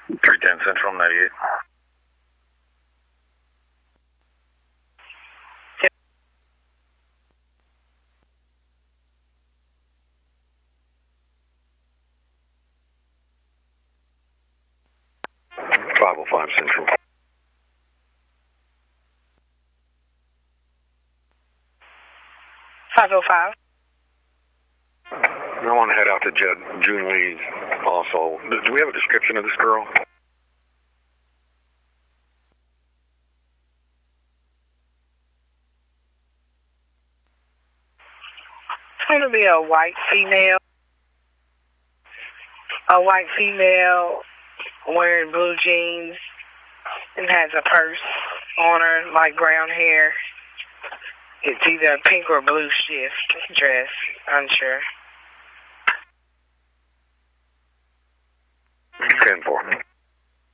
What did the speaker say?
310 Central 98. .505 Central. .505. I want to head out to June Lee also. Do we have a description of this girl? It's going to be a white female. A white female wearing blue jeans and has a purse on her, like brown hair. It's either a pink or blue shift dress, unsure. 10-4.